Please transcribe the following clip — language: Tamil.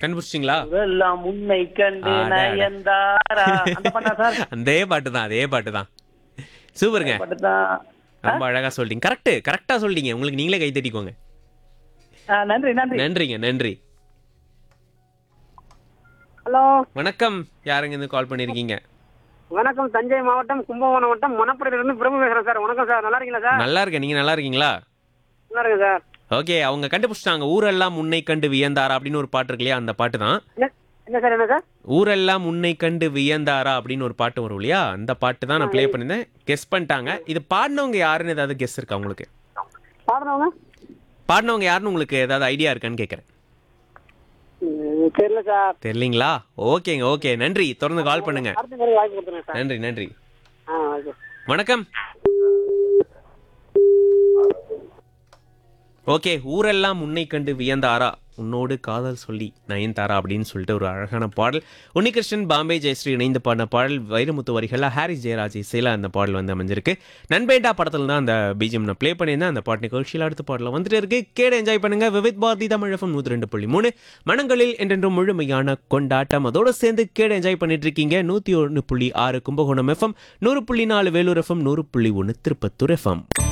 கண்டுபிடிச்சிங்களா? எல்லாம் உன்னை கண்டு நயன்தாரா அந்த பாட்டா சார்? அதே பாட்டு தான், அதே பாட்டு தான். சூப்பருங்க. பாட்டு தான். ரொம்ப அழகா சொல்லிட்டீங்க. கரெக்டா சொல்லிட்டீங்க. உங்களுக்கு நீங்களே கை தட்டிக்கோங்க. நன்றி நன்றி. நன்றிங்க, நன்றி. ஹலோ வணக்கம். யாருங்க இருந்து கால் பண்ணிருக்கீங்க? வணக்கம். தஞ்சை மாவட்டம் கும்பகோணம் வட்டம் மணப்படையிலிருந்து பிரபு பேசுறேன் சார். வணக்கம் சார். நல்லா இருக்கீங்களா சார்? நல்லா இருக்கேன். நீங்க நல்லா இருக்கீங்களா? நல்லா இருக்கு சார். ஓகே, அவங்க கண்டுபிடிச்சிட்டாங்க. ஊரெல்லாம் உன்னை கண்டு வியந்தாரா அப்படின்னு ஒரு பாட்டு இருக்கு இல்லையா, அந்த பாட்டு தான். என்ன சார்? என்ன சார்? ஊரெல்லாம் உன்னை கண்டு வியந்தாரா அப்படின்னு ஒரு பாட்டு வரும் இல்லையா, அந்த பாட்டு தான் நான் ப்ளே பண்ணியிருந்தேன். கெஸ் பண்ணிட்டாங்க. இது பாடினவங்க யாருன்னு ஏதாவது கெஸ் இருக்கா உங்களுக்கு? பாடுறவங்க பாடினவங்க யாருன்னு உங்களுக்கு ஏதாவது ஐடியா இருக்கான்னு கேட்குறேன். தெரியல சார். தெரியலீங்களா? ஓகேங்க, ஓகே. நன்றி. தொடர்ந்து கால் பண்ணுங்க. அடுத்த முறை வாய்ப்பு கொடுத்துருங்க சார். நன்றி, நன்றி. ஓகே. வணக்கம். ஓகே, ஊரெல்லாம் உன்னை கண்டு வியந்தாரா, உன்னோடு காதல் சொல்லி நயன்தாரா அப்படின்னு சொல்லிட்டு ஒரு அழகான பாடல். உன்னிகிருஷ்ணன், பாம்பே ஜெயஸ்ரீ இணைந்து பாடின பாடல். வைரமுத்து வரிகளில் ஹாரிஸ் ஜெயராஜ் இசையில் அந்த பாடல் வந்து அமைஞ்சிருக்கு. நண்பேண்டா படத்தில் தான் அந்த பிஜிஎம் நான் ப்ளே பண்ணியிருந்தேன். அந்த பாட்டு நிகழ்ச்சியில் அடுத்த பாடல வந்துட்டு இருக்கு. கேட என்ஜாய் பண்ணுங்க. விவித் பாரதி தமிழ் FM 102.3 மனங்களில் என்றென்றும் முழுமையான கொண்டாட்டம். அதோட சேர்ந்து கேட என்ஜாய் பண்ணிட்டு இருக்கீங்க. 101.6 Kumbakonam FM, 100.4 Vellore FM, 100.1 Tirupattur FM.